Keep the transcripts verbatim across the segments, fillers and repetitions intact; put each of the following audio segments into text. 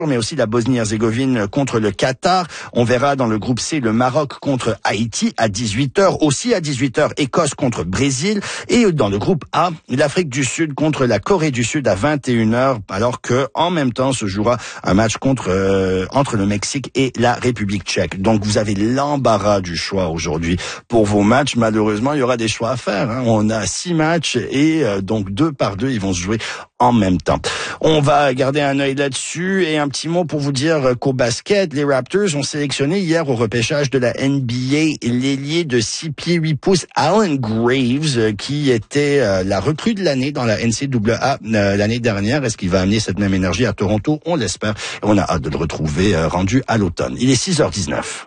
mais aussi la Bosnie-Herzégovine contre le Qatar. On verra dans le groupe C le Maroc contre Haïti à dix-huit heures. Aussi à dix-huit heures, Écosse contre Brésil. Et dans le groupe A, l'Afrique du Sud contre la Corée du Sud à vingt et une heures, alors que en même temps se jouera un match contre euh, entre le Mexique et la République tchèque. Donc vous avez l'embarras du choix aujourd'hui pour vos matchs. Malheureusement, il y aura des choix à faire. Hein. On a six matchs et euh, donc deux par deux, ils vont se jouer en même temps. On va garder un œil là-dessus et un petit mot pour vous dire qu'au basket, les Raptors ont sélectionné hier au repêchage de la N B A l'ailier de six pieds huit pouces Allen Graves, qui était euh, la recrue de l'année dans la N C A A euh, l'année dernière. Est-ce qu'il va amener cette même énergie à Toronto? On l'espère. On a hâte de le retrouver euh, rendu à l'automne. Il est six heures dix-neuf.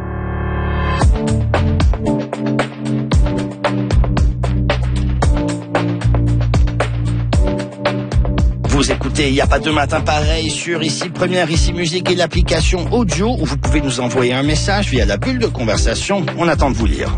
Vous écoutez, il n'y a pas de matin pareil sur Ici Première, Ici Musique et l'application audio où vous pouvez nous envoyer un message via la bulle de conversation. On attend de vous lire.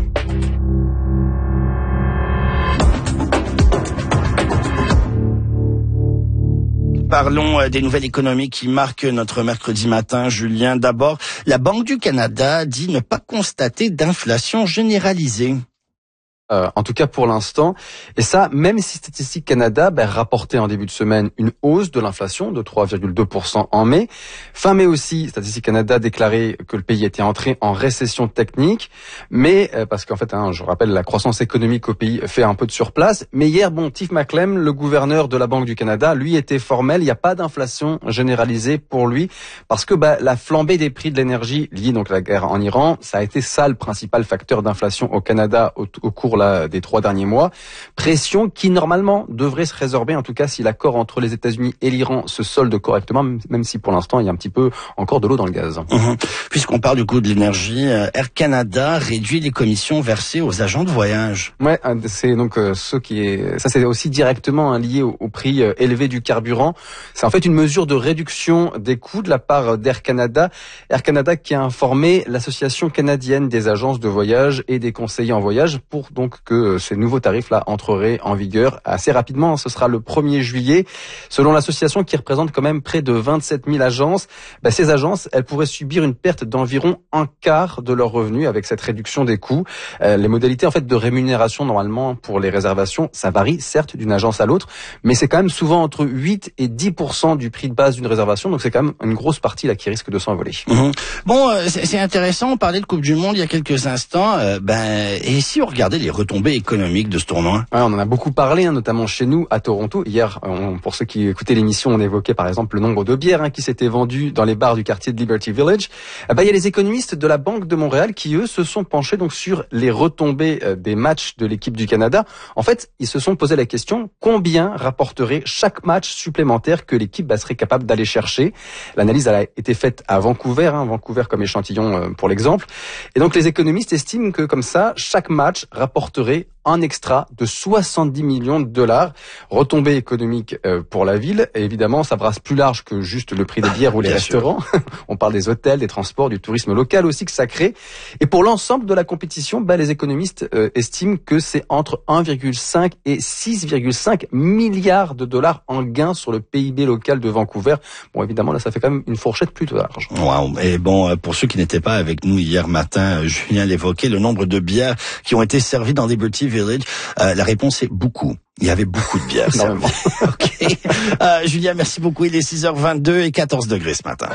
Parlons des nouvelles économiques qui marquent notre mercredi matin, Julien. D'abord, la Banque du Canada dit ne pas constater d'inflation généralisée. Euh, en tout cas pour l'instant. Et ça, même si Statistique Canada ben, rapportait en début de semaine une hausse de l'inflation de trois virgule deux pour cent en mai. Fin mai aussi, Statistique Canada déclarait que le pays était entré en récession technique. Mais, euh, parce qu'en fait, hein, je rappelle, la croissance économique au pays fait un peu de surplace. Mais hier, bon, Tiff Macklem, le gouverneur de la Banque du Canada, lui était formel. Il n'y a pas d'inflation généralisée pour lui. Parce que ben, la flambée des prix de l'énergie liée donc à la guerre en Iran, ça a été ça le principal facteur d'inflation au Canada au, au cours des trois derniers mois. Pression qui, normalement, devrait se résorber, en tout cas, si l'accord entre les États-Unis et l'Iran se solde correctement, même si pour l'instant, il y a un petit peu encore de l'eau dans le gaz. Mmh. Puisqu'on parle du coût de l'énergie, Air Canada réduit les commissions versées aux agents de voyage. Ouais, c'est donc euh, ce qui est, ça c'est aussi directement hein, lié au, au prix euh, élevé du carburant. C'est en fait une mesure de réduction des coûts de la part d'Air Canada. Air Canada qui a informé l'Association canadienne des agences de voyage et des conseillers en voyage pour donc que ces nouveaux tarifs-là entreraient en vigueur assez rapidement. Ce sera le premier juillet. Selon l'association qui représente quand même près de vingt-sept mille agences, bah, ces agences, elles pourraient subir une perte d'environ un quart de leurs revenus avec cette réduction des coûts. Euh, les modalités en fait de rémunération normalement pour les réservations, ça varie certes d'une agence à l'autre, mais c'est quand même souvent entre huit et dix pour cent du prix de base d'une réservation. Donc c'est quand même une grosse partie là qui risque de s'envoler. Mmh. Bon, euh, c'est, c'est intéressant. On parlait de Coupe du Monde il y a quelques instants. Euh, ben, et si on regardait les retombées économiques de ce tournoi? Ouais, on en a beaucoup parlé, hein, notamment chez nous à Toronto. Hier, on, pour ceux qui écoutaient l'émission, on évoquait par exemple le nombre de bières hein, qui s'étaient vendues dans les bars du quartier de Liberty Village. Eh ben, il y a les économistes de la Banque de Montréal qui, eux, se sont penchés donc sur les retombées euh, des matchs de l'équipe du Canada. En fait, ils se sont posé la question combien rapporterait chaque match supplémentaire que l'équipe bah, serait capable d'aller chercher. L'analyse a été faite à Vancouver, hein, Vancouver comme échantillon euh, pour l'exemple. Et donc les économistes estiment que comme ça, chaque match rapporterait un extra de soixante-dix millions de dollars. Retombées économiques euh, pour la ville. Et évidemment, ça brasse plus large que juste le prix des bières ou les Bien restaurants. On parle des hôtels, des transports, du tourisme local aussi que ça crée. Et pour l'ensemble de la compétition, bah, les économistes euh, estiment que c'est entre un virgule cinq et six virgule cinq milliards de dollars en gains sur le P I B local de Vancouver. Bon, évidemment, là, ça fait quand même une fourchette plutôt large. Wow. Et bon, pour ceux qui n'étaient pas avec nous hier matin, Julien l'évoquait, le nombre de bières qui ont été servies dans Liberty Village, euh, la réponse est beaucoup. Il y avait beaucoup de bières. Normalement. Ok. Euh, Julien, merci beaucoup. Il est six heures vingt-deux et quatorze degrés ce matin.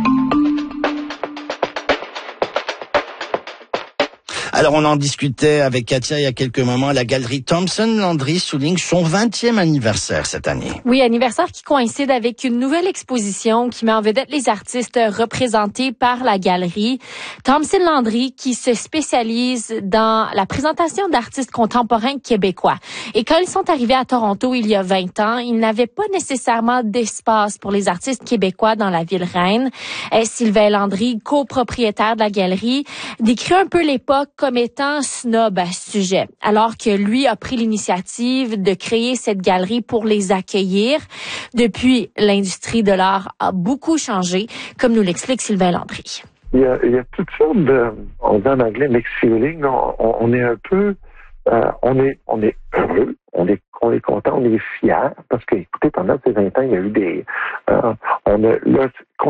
Alors, on en discutait avec Katia il y a quelques moments. La galerie Thompson Landry souligne son vingtième anniversaire cette année. Oui, anniversaire qui coïncide avec une nouvelle exposition qui met en vedette les artistes représentés par la galerie. Thompson Landry qui se spécialise dans la présentation d'artistes contemporains québécois. Et quand ils sont arrivés à Toronto il y a vingt ans, ils n'avaient pas nécessairement d'espace pour les artistes québécois dans la ville reine. Et Sylvain Landry, copropriétaire de la galerie, décrit un peu l'époque comme étant snob à ce sujet, alors que lui a pris l'initiative de créer cette galerie pour les accueillir. Depuis, l'industrie de l'art a beaucoup changé, comme nous l'explique Sylvain Landry. Il y a, il y a toutes sortes de, on dit en anglais mixed feeling, on, on est un peu, euh, on est, on est heureux, on est, on est content, on est fier, parce que, écoutez, pendant ces vingt ans, il y a eu des, euh, on a, là,